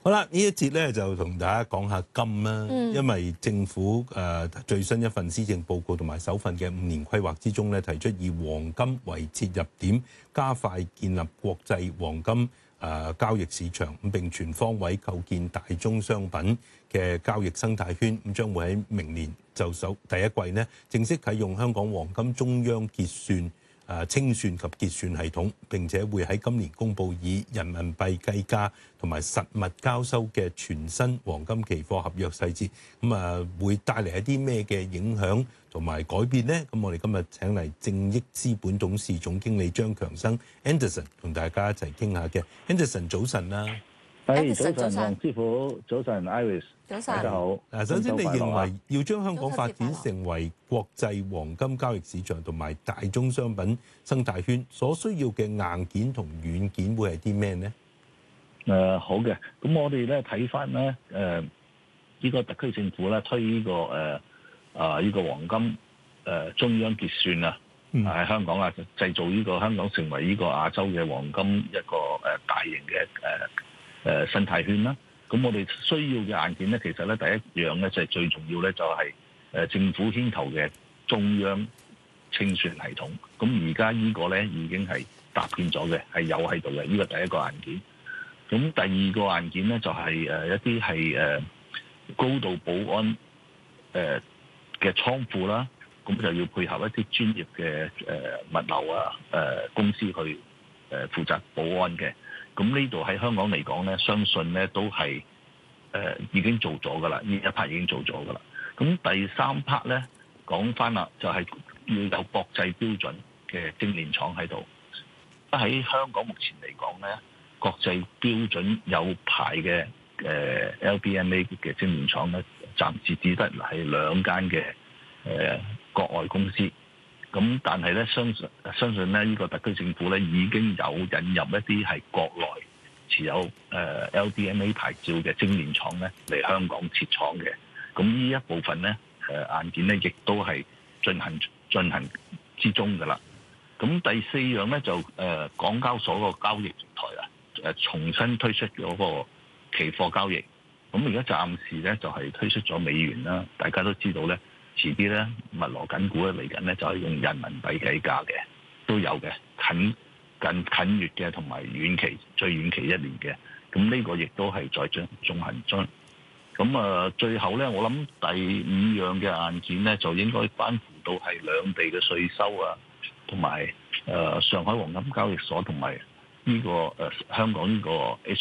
好啦，呢一節咧就同大家講下金啦，因為政府最新一份施政報告同埋首份嘅5年規劃之中咧，提出以黃金為切入點，加快建立國際黃金交易市場，咁並全方位構建大宗商品嘅交易生態圈，咁將會喺明年就第一季呢正式啟用香港黃金中央結算清算及結算系統，並且會喺今年公佈以人民幣計價同埋實物交收嘅全新黃金期貨合約細節。咁會帶嚟一啲咩嘅影響同埋改變呢？咁我哋今日請嚟正益資本董事總經理張強生 Anderson 同大家一齊傾下嘅。Anderson 早晨啦。 早晨，黃師傅，早晨 Iris， 大家好。 首先你認為要將香港發展成為國際黃金交易市場同埋大宗商品生態圈，所需要嘅硬件同軟件會係啲咩呢？ 好嘅，咁我哋咧睇翻咧，呢個特區政府咧推呢個呢個黃金中央結算啊，喺香港啊製造呢個香港成為呢個亞洲嘅黃金一個大型嘅生態圈啦。咁我哋需要嘅硬件咧，其實咧第一樣咧就係最重要咧，就係政府牽頭嘅中央清算系統。咁而家呢個咧已經係搭建咗嘅，係有喺度嘅。呢個第一個硬件。咁第二個硬件咧就係一啲係高度保安嘅倉庫啦。咁就要配合一啲專業嘅物流啊公司去負責保安嘅。咁呢度喺香港嚟講咧，相信咧都係已經做咗噶啦，呢一 part 已經做咗噶啦。咁第三 part 咧講翻啦，就係要有國際標準嘅精煉廠喺度。喺香港目前嚟講咧，國際標準有牌嘅LBMA 嘅精煉廠咧，暫時只得係2間嘅國外公司。咁但係咧，相信咧，呢個特區政府咧已經有引入一啲係國內持有LBMA 牌照嘅精煉廠咧嚟香港設廠嘅。咁呢一部分咧硬件咧亦都係進行之中㗎啦。咁第四樣咧就港交所個交易平台啊重新推出嗰個期貨交易。咁而家暫時咧就係推出咗美元啦，大家都知道咧。遲啲咧，密鑼緊鼓咧嚟緊咧，就係用人民幣計價嘅，都有嘅，近月嘅同埋遠期最遠期1年嘅，咁呢個亦都係在進行中。咁最後咧，我諗第5樣嘅硬件咧，就應該關乎到係兩地嘅稅收啊，同埋上海黃金交易所同埋呢個香港呢個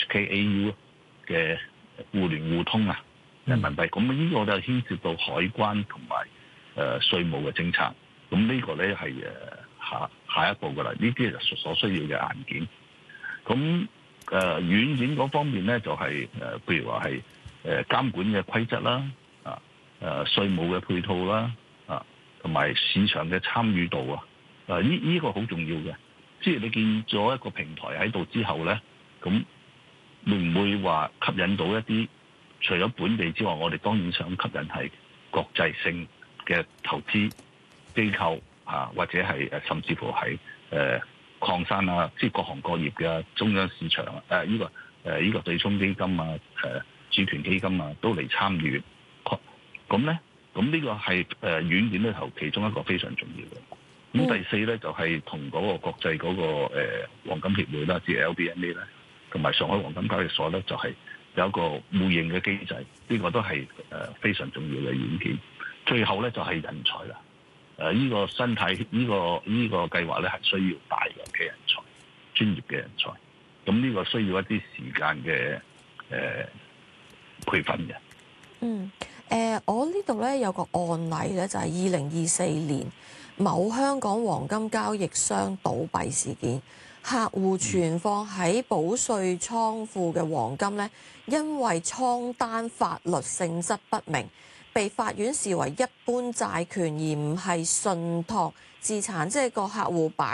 HKAU 嘅互聯互通啊。人民幣，咁呢個就牽涉到海關同埋稅務嘅政策，咁呢個咧係下一步噶啦，呢啲係所需要嘅硬件。咁軟件嗰方面咧就係譬如話係監管嘅規則啦，稅務嘅配套啦，同埋市場嘅參與度啊，呢個好重要嘅。即係你建咗一個平台喺度之後咧，咁會唔會話吸引到一啲？除咗本地之外，我哋當然想吸引係國際性嘅投資機構或者係甚至乎係礦山啊，即係各行各業嘅中央市場呢個對沖基金啊、主權基金啊都嚟參與。咁咧，咁呢個係軟件裏頭其中一個非常重要嘅。咁第四咧就係同嗰個國際嗰個黃金協會啦，即係 LBMA 咧，同埋上海黃金交易所咧，就係有一個互認嘅機制，呢個都係非常重要嘅軟件。最後咧就係人才啦，呢個生態呢個計劃咧係需要大量嘅人才、專業嘅人才。咁呢個需要一啲時間嘅培訓嘅。 我呢度咧有個案例咧，就係2024年某香港黃金交易商倒閉事件。客戶存放喺保稅倉庫嘅黃金咧，因為倉單法律性質不明，被法院視為一般債權而唔係信託資產，即係個客戶擺